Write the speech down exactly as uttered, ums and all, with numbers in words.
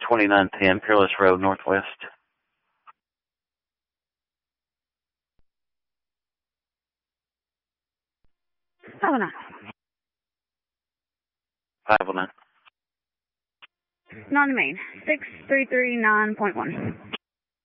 twenty-nine ten Peerless Road, Northwest. five oh nine. five oh nine. Non-main. six three three nine point one.